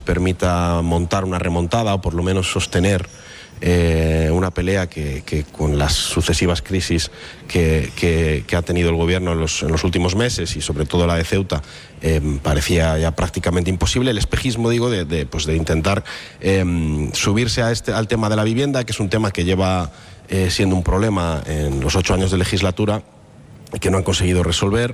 permita montar una remontada o por lo menos sostener una pelea que con las sucesivas crisis que ha tenido el gobierno en los últimos meses y sobre todo la de Ceuta parecía ya prácticamente imposible. El espejismo, digo, de intentar subirse al tema de la vivienda, que es un tema que lleva siendo un problema en los 8 años de legislatura y que no han conseguido resolver.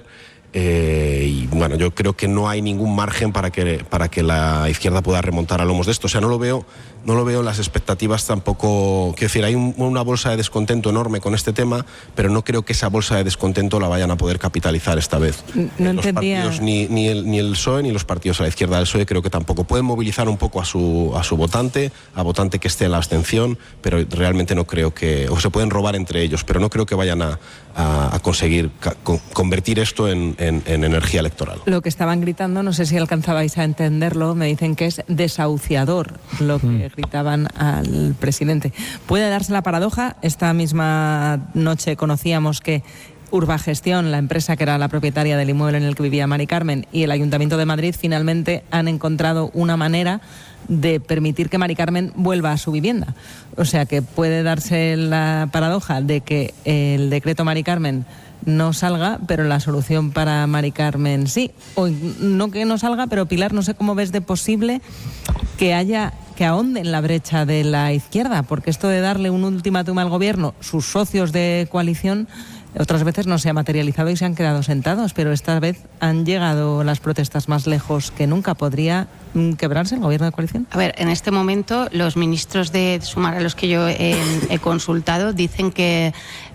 Y bueno, yo creo que no hay ningún margen para que la izquierda pueda remontar a lomos de esto. O sea, no lo veo en las expectativas tampoco. Quiero decir, hay una bolsa de descontento enorme con este tema, pero no creo que esa bolsa de descontento la vayan a poder capitalizar esta vez. No los partidos, ni el PSOE ni los partidos a la izquierda del PSOE creo que tampoco. Pueden movilizar un poco a su votante que esté en la abstención, pero realmente no creo que. O se pueden robar entre ellos, pero no creo que vayan a conseguir convertir esto en energía electoral. Lo que estaban gritando, no sé si alcanzabais a entenderlo, me dicen que es desahuciador lo que gritaban al presidente. Puede darse la paradoja. Esta misma noche conocíamos que Urbagestión, la empresa que era la propietaria del inmueble en el que vivía Mari Carmen, y el Ayuntamiento de Madrid finalmente han encontrado una manera de permitir que Mari Carmen vuelva a su vivienda. O sea que puede darse la paradoja de que el decreto Mari Carmen no salga, pero la solución para Mari Carmen sí. O no que no salga, pero Pilar, no sé cómo ves de posible que ahonden la brecha de la izquierda, porque esto de darle un ultimátum al gobierno, sus socios de coalición, otras veces no se ha materializado y se han quedado sentados, pero esta vez han llegado las protestas más lejos que nunca. ¿Podría quebrarse el gobierno de coalición? A ver, en este momento los ministros de Sumar, a los que yo he consultado, dicen que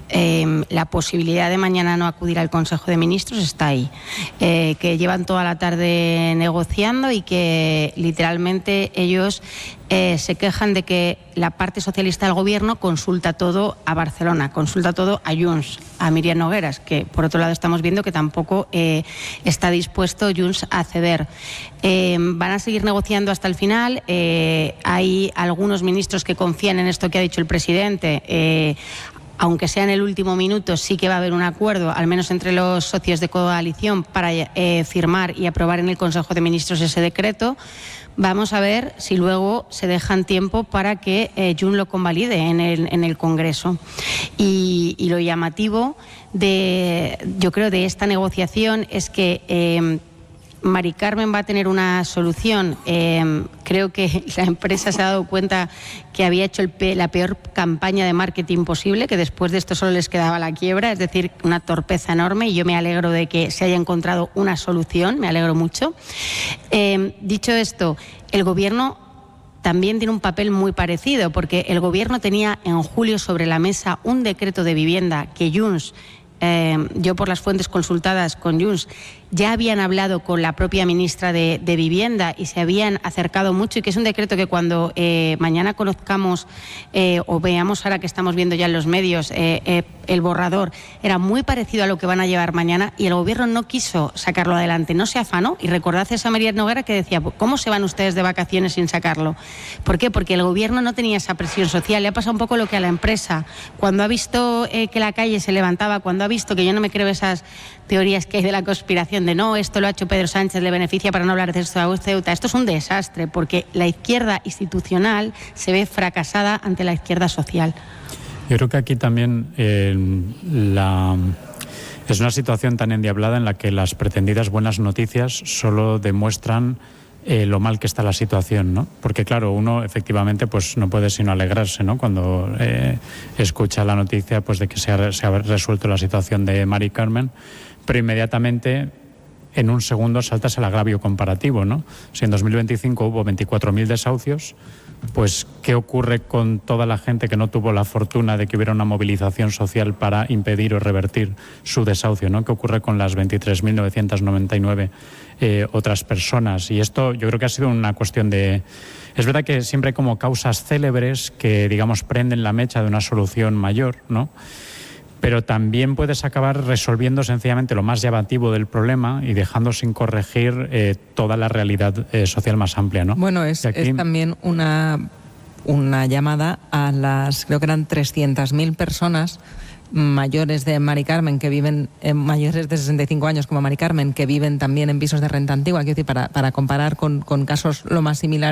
la posibilidad de mañana no acudir al Consejo de Ministros está ahí, que llevan toda la tarde negociando y que literalmente ellos se quejan de que la parte socialista del gobierno consulta todo a Barcelona, consulta todo a Junts, a Míriam Nogueras, que por otro lado estamos viendo que tampoco está dispuesto Junts a ceder. Van a seguir negociando hasta el final. Hay algunos ministros que confían en esto que ha dicho el presidente. Aunque sea en el último minuto, sí que va a haber un acuerdo, al menos entre los socios de coalición, para firmar y aprobar en el Consejo de Ministros ese decreto. Vamos a ver si luego se dejan tiempo para que Junts lo convalide en el Congreso. Y lo llamativo yo creo, de esta negociación es que Mari Carmen va a tener una solución. Creo que la empresa se ha dado cuenta que había hecho la peor campaña de marketing posible, que después de esto solo les quedaba la quiebra, es decir, una torpeza enorme, y yo me alegro de que se haya encontrado una solución, me alegro mucho. Dicho esto, el gobierno también tiene un papel muy parecido, porque el gobierno tenía en julio sobre la mesa un decreto de vivienda que Junts, yo por las fuentes consultadas con Junts, ya habían hablado con la propia ministra de Vivienda y se habían acercado mucho, y que es un decreto que cuando mañana conozcamos o veamos ahora que estamos viendo ya en los medios el borrador, era muy parecido a lo que van a llevar mañana, y el gobierno no quiso sacarlo adelante, no se afanó. Y recordad esa Míriam Nogueras que decía, ¿cómo se van ustedes de vacaciones sin sacarlo? ¿Por qué? Porque el gobierno no tenía esa presión social. Le ha pasado un poco lo que a la empresa, cuando ha visto que la calle se levantaba, cuando ha visto, que yo no me creo esas teorías que hay de la conspiración de no, esto lo ha hecho Pedro Sánchez, le beneficia para no hablar de esto a Ceuta. Esto es un desastre, porque la izquierda institucional se ve fracasada ante la izquierda social. Yo creo que aquí también es una situación tan endiablada en la que las pretendidas buenas noticias solo demuestran lo mal que está la situación, ¿no? Porque claro, uno efectivamente pues no puede sino alegrarse, ¿no?, cuando escucha la noticia pues de que se ha resuelto la situación de Mari Carmen, pero inmediatamente en un segundo saltas el agravio comparativo, ¿no? Si en 2025 hubo 24.000 desahucios, pues ¿qué ocurre con toda la gente que no tuvo la fortuna de que hubiera una movilización social para impedir o revertir su desahucio, ¿no? ¿Qué ocurre con las 23.999 otras personas? Y esto yo creo que ha sido una cuestión de... Es verdad que siempre hay como causas célebres que, digamos, prenden la mecha de una solución mayor, ¿no? Pero también puedes acabar resolviendo sencillamente lo más llamativo del problema y dejando sin corregir toda la realidad social más amplia, ¿no? Bueno, es también una llamada a las, creo que eran 300.000 personas mayores de Mari Carmen que viven, mayores de 65 años como Mari Carmen, que viven también en pisos de renta antigua, quiero decir, para comparar con casos lo más similares